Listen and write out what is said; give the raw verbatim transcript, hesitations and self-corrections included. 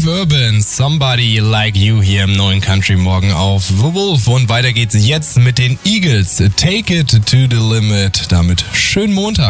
Urban, Somebody Like You hier im neuen Country Morgen auf The Wolf. Und weiter geht's jetzt mit den Eagles. Take It to the Limit. Damit schönen Montag.